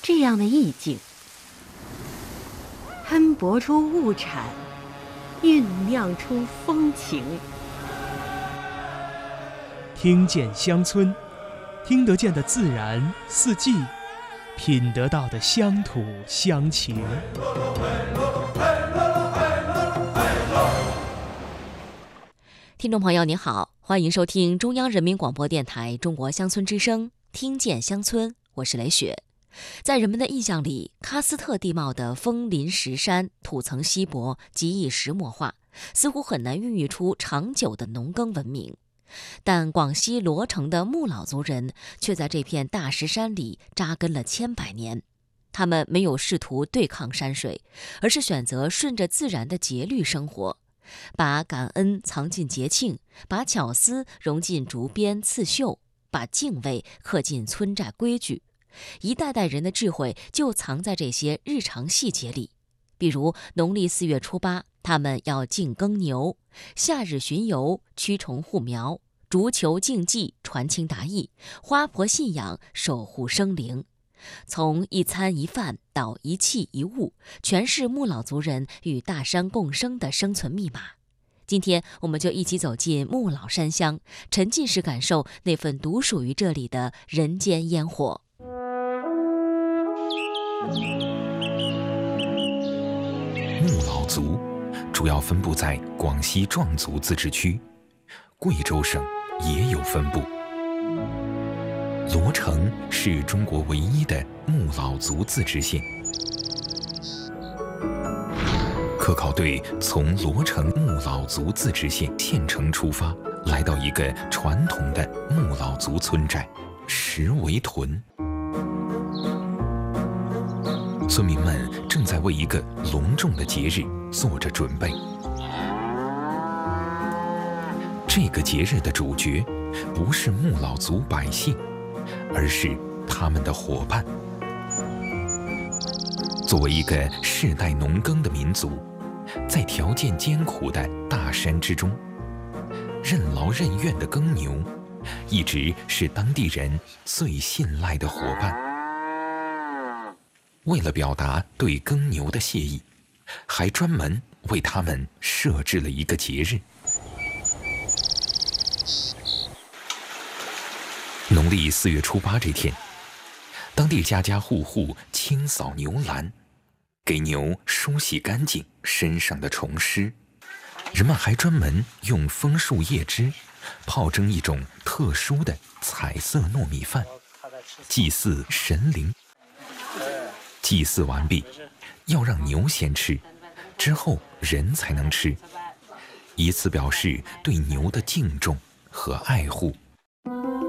这样的意境，喷薄出物产，酝酿出风情。 听见乡村，听得见的自然四季，品得到的乡土乡情。 听众朋友您好，欢迎收听中央人民广播电台中国乡村之声，听见乡村，我是雷雪。在人们的印象里，喀斯特地貌的峰林石山、土层稀薄、极易石墨化，似乎很难孕育出长久的农耕文明。但广西罗城的木老族人却在这片大石山里扎根了千百年。他们没有试图对抗山水，而是选择顺着自然的节律生活，把感恩藏进节庆，把巧思融进竹编刺绣，把敬畏刻进村寨规矩。一代代人的智慧就藏在这些日常细节里。比如农历4月初8，他们要敬耕牛；夏日巡游，驱虫护苗；竹球竞技，传情达意；花婆信仰，守护生灵。从一餐一饭到一器一物，全是木老族人与大山共生的生存密码。今天我们就一起走进木老山乡，沉浸式感受那份独属于这里的人间烟火。 木老族主要分布在广西壮族自治区，贵州省也有分布。罗城是中国唯一的木老族自治县。科考队从罗城木老族自治县县城出发，来到一个传统的木老族村寨石围屯。村民们正在为一个隆重的节日做着准备。这个节日的主角不是木老族百姓，而是他们的伙伴。作为一个世代农耕的民族，在条件艰苦的大山之中，任劳任怨的耕牛一直是当地人最信赖的伙伴。为了表达对耕牛的谢意，还专门为他们设置了一个节日。农历4月初8这天，当地家家户户清扫牛栏，给牛梳洗干净身上的虫虱。人们还专门用枫树叶汁泡蒸一种特殊的彩色糯米饭，祭祀神灵。祭祀完毕，要让牛先吃，之后人才能吃，以此表示对牛的敬重和爱护。